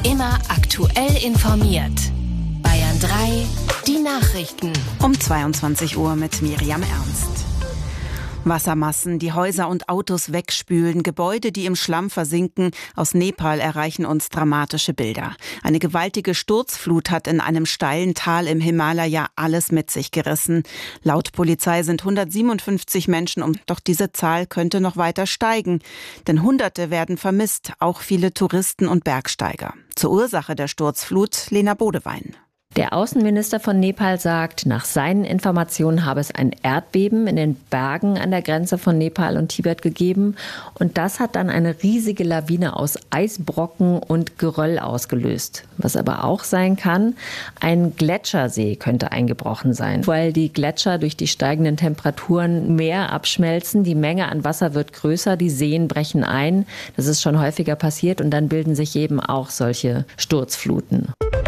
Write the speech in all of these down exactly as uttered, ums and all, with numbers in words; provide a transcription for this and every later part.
Immer aktuell informiert. Bayern drei, die Nachrichten. Um zweiundzwanzig Uhr mit Miriam Ernst. Wassermassen, die Häuser und Autos wegspülen, Gebäude, die im Schlamm versinken. Aus Nepal erreichen uns dramatische Bilder. Eine gewaltige Sturzflut hat in einem steilen Tal im Himalaya alles mit sich gerissen. Laut Polizei sind hundertsiebenundfünfzig Menschen um, doch diese Zahl könnte noch weiter steigen. Denn Hunderte werden vermisst, auch viele Touristen und Bergsteiger. Zur Ursache der Sturzflut Lena Bodewein. Der Außenminister von Nepal sagt, nach seinen Informationen habe es ein Erdbeben in den Bergen an der Grenze von Nepal und Tibet gegeben. Und das hat dann eine riesige Lawine aus Eisbrocken und Geröll ausgelöst. Was aber auch sein kann, ein Gletschersee könnte eingebrochen sein, weil die Gletscher durch die steigenden Temperaturen mehr abschmelzen. Die Menge an Wasser wird größer, die Seen brechen ein. Das ist schon häufiger passiert und dann bilden sich eben auch solche Sturzfluten.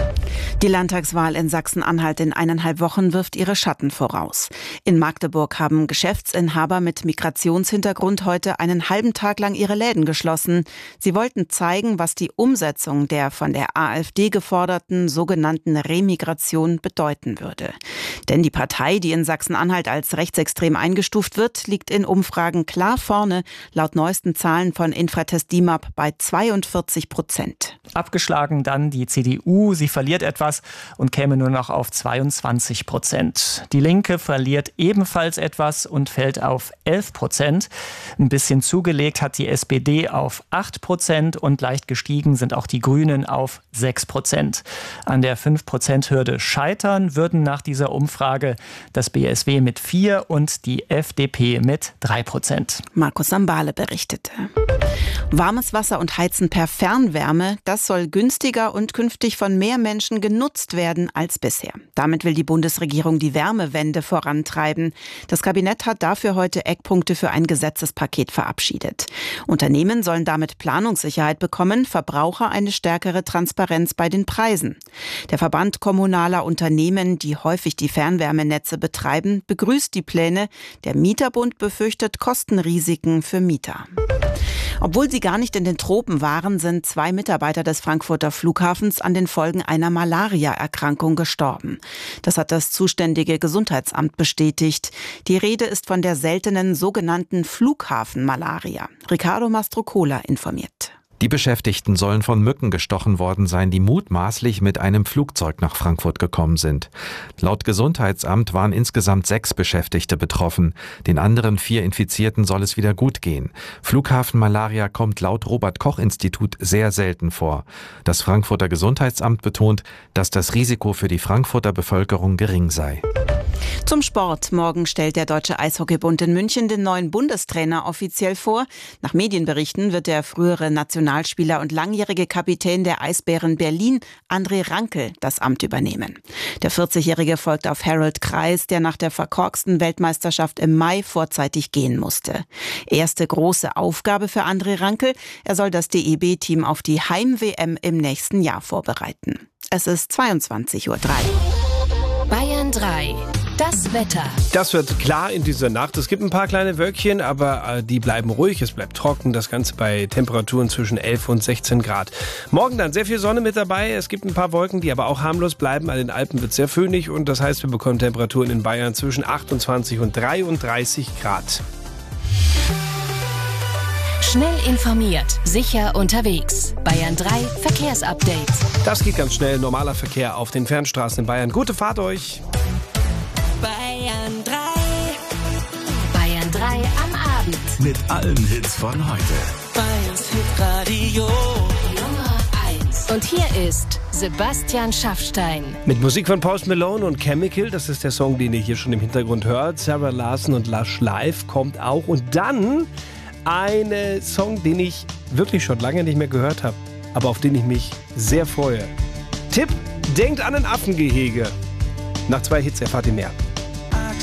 Die Landtagswahl in Sachsen-Anhalt in eineinhalb Wochen wirft ihre Schatten voraus. In Magdeburg haben Geschäftsinhaber mit Migrationshintergrund heute einen halben Tag lang ihre Läden geschlossen. Sie wollten zeigen, was die Umsetzung der von der AfD geforderten sogenannten Remigration bedeuten würde. Denn die Partei, die in Sachsen-Anhalt als rechtsextrem eingestuft wird, liegt in Umfragen klar vorne, laut neuesten Zahlen von Infratest DIMAP bei zweiundvierzig Prozent. Abgeschlagen dann die C D U, sie verliert etwas und käme nur noch auf zweiundzwanzig Prozent. Die Linke verliert ebenfalls etwas und fällt auf elf Prozent. Ein bisschen zugelegt hat die S P D auf acht Prozent und leicht gestiegen sind auch die Grünen auf sechs Prozent. An der fünf Prozent Hürde scheitern würden nach dieser Umfrage das B S W mit vier und die F D P mit drei Prozent. Markus Sambale berichtete. Warmes Wasser und Heizen per Fernwärme, das soll günstiger und künftig von mehr Menschen genutzt werden als bisher. Damit will die Bundesregierung die Wärmewende vorantreiben. Das Kabinett hat dafür heute Eckpunkte für ein Gesetzespaket verabschiedet. Unternehmen sollen damit Planungssicherheit bekommen, Verbraucher eine stärkere Transparenz bei den Preisen. Der Verband kommunaler Unternehmen, die häufig die Fernwärmenetze betreiben, begrüßt die Pläne. Der Mieterbund befürchtet Kostenrisiken für Mieter. Obwohl sie gar nicht in den Tropen waren, sind zwei Mitarbeiter des Frankfurter Flughafens an den Folgen einer Malaria-Erkrankung gestorben. Das hat das zuständige Gesundheitsamt bestätigt. Die Rede ist von der seltenen sogenannten Flughafenmalaria. Ricardo Mastrocola informiert. Die Beschäftigten sollen von Mücken gestochen worden sein, die mutmaßlich mit einem Flugzeug nach Frankfurt gekommen sind. Laut Gesundheitsamt waren insgesamt sechs Beschäftigte betroffen. Den anderen vier Infizierten soll es wieder gut gehen. Flughafenmalaria kommt laut Robert-Koch-Institut sehr selten vor. Das Frankfurter Gesundheitsamt betont, dass das Risiko für die Frankfurter Bevölkerung gering sei. Zum Sport. Morgen stellt der Deutsche Eishockeybund in München den neuen Bundestrainer offiziell vor. Nach Medienberichten wird der frühere Nationalspieler und langjährige Kapitän der Eisbären Berlin, André Rankel, das Amt übernehmen. Der vierzigjährige folgt auf Harold Kreis, der nach der verkorksten Weltmeisterschaft im Mai vorzeitig gehen musste. Erste große Aufgabe für André Rankel: Er soll das D E B-Team auf die Heim-W M im nächsten Jahr vorbereiten. Es ist zweiundzwanzig Uhr drei. Bayern drei. Das Wetter. Das wird klar in dieser Nacht. Es gibt ein paar kleine Wölkchen, aber äh, die bleiben ruhig. Es bleibt trocken. Das Ganze bei Temperaturen zwischen elf und sechzehn Grad. Morgen dann sehr viel Sonne mit dabei. Es gibt ein paar Wolken, die aber auch harmlos bleiben. An den Alpen wird es sehr föhnig und das heißt, wir bekommen Temperaturen in Bayern zwischen achtundzwanzig und dreiunddreißig Grad. Schnell informiert, sicher unterwegs. Bayern drei Verkehrsupdate. Das geht ganz schnell. Normaler Verkehr auf den Fernstraßen in Bayern. Gute Fahrt euch. Bayern drei. Bayern drei am Abend. Mit allen Hits von heute. Bayerns Hitradio Nummer eins. Und hier ist Sebastian Schaffstein. Mit Musik von Post Malone und Chemical. Das ist der Song, den ihr hier schon im Hintergrund hört. Sarah Larson und Lush Live kommt auch. Und dann ein Song, den ich wirklich schon lange nicht mehr gehört habe, aber auf den ich mich sehr freue. Tipp: Denkt an ein Affengehege. Nach zwei Hits erfahrt ihr mehr.